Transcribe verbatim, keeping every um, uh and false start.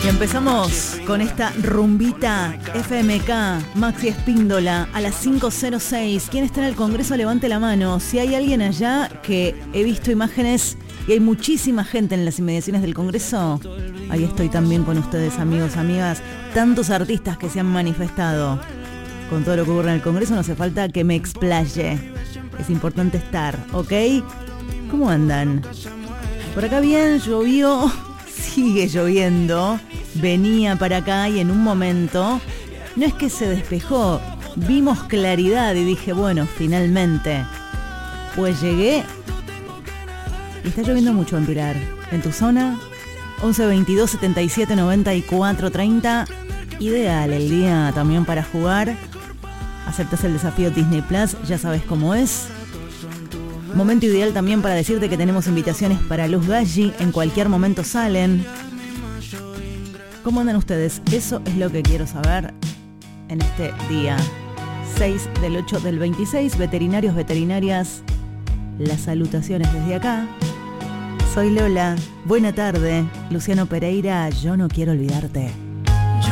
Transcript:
Y empezamos con esta rumbita F M K, Maxi Espíndola, a las cinco cero seis. ¿Quién está en el Congreso? Levante la mano. Si hay alguien allá, que he visto imágenes y hay muchísima gente en las inmediaciones del Congreso, ahí estoy también con ustedes, amigos, amigas. Tantos artistas que se han manifestado. Con todo lo que ocurre en el Congreso no hace falta que me explaye. Es importante estar, ¿ok? ¿Cómo andan? Por acá bien, llovió, sigue lloviendo. Venía para acá y en un momento, no es que se despejó, vimos claridad y dije, bueno, finalmente. Pues llegué y está lloviendo mucho en Pilar. ¿En tu zona? once veintidós setenta y siete noventa y cuatro treinta. Ideal el día también para jugar. ¿Aceptas el desafío Disney Plus? Ya sabes cómo es. Momento ideal también para decirte que tenemos invitaciones para Luz Galli. En cualquier momento salen. ¿Cómo andan ustedes? Eso es lo que quiero saber en este día seis del ocho del veintiséis. Veterinarios, veterinarias, las salutaciones desde acá. Soy Lola. Buena tarde. Luciano Pereira, yo no quiero olvidarte.